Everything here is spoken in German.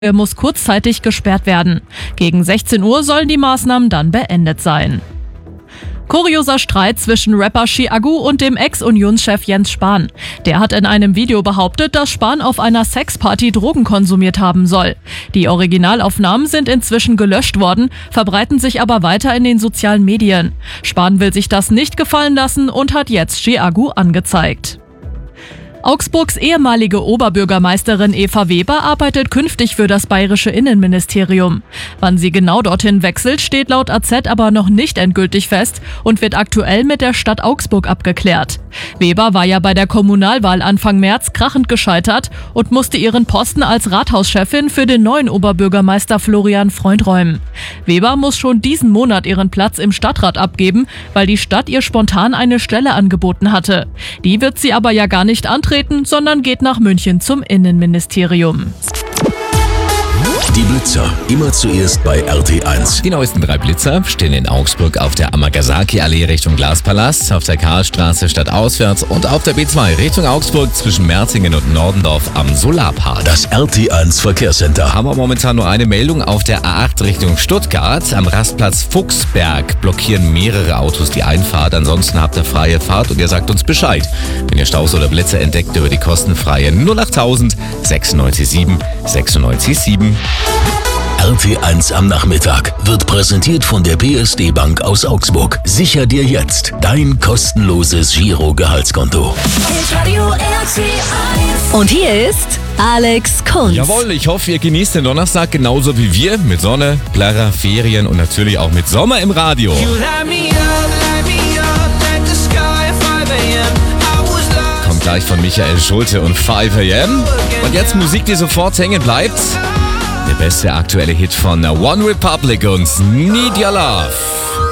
Er muss kurzzeitig gesperrt werden. Gegen 16 Uhr sollen die Maßnahmen dann beendet sein. Kurioser Streit zwischen Rapper Chiagu und dem Ex-Unionschef Jens Spahn. Der hat in einem Video behauptet, dass Spahn auf einer Sexparty Drogen konsumiert haben soll. Die Originalaufnahmen sind inzwischen gelöscht worden, verbreiten sich aber weiter in den sozialen Medien. Spahn will sich das nicht gefallen lassen und hat jetzt Chiagu angezeigt. Augsburgs ehemalige Oberbürgermeisterin Eva Weber arbeitet künftig für das bayerische Innenministerium. Wann sie genau dorthin wechselt, steht laut AZ aber noch nicht endgültig fest und wird aktuell mit der Stadt Augsburg abgeklärt. Weber war ja bei der Kommunalwahl Anfang März krachend gescheitert und musste ihren Posten als Rathauschefin für den neuen Oberbürgermeister Florian Freund räumen. Weber muss schon diesen Monat ihren Platz im Stadtrat abgeben, weil die Stadt ihr spontan eine Stelle angeboten hatte. Die wird sie aber ja gar nicht antreten, sondern geht nach München zum Innenministerium. Die Blitzer, immer zuerst bei RT1. Die neuesten 3 Blitzer stehen in Augsburg auf der Amagasaki-Allee Richtung Glaspalast, auf der Karlstraße stadtauswärts und auf der B2 Richtung Augsburg zwischen Merzingen und Nordendorf am Solarpark. Das RT1 Verkehrscenter. Haben wir momentan nur eine Meldung auf der A8 Richtung Stuttgart. Am Rastplatz Fuchsberg blockieren mehrere Autos die Einfahrt. Ansonsten habt ihr freie Fahrt und ihr sagt uns Bescheid, wenn ihr Staus oder Blitzer entdeckt, über die kostenfreie 08000 967 967. RT1 am Nachmittag wird präsentiert von der PSD Bank aus Augsburg. Sicher dir jetzt dein kostenloses Giro-Gehaltskonto. Und hier ist Alex Kunz. Jawohl, ich hoffe, ihr genießt den Donnerstag genauso wie wir. Mit Sonne, Plärrer, Ferien und natürlich auch mit Sommer im Radio. Kommt gleich von Michael Schulte und 5 AM. Und jetzt Musik, die sofort hängen bleibt. Der beste aktuelle Hit von One Republic und Need Your Love.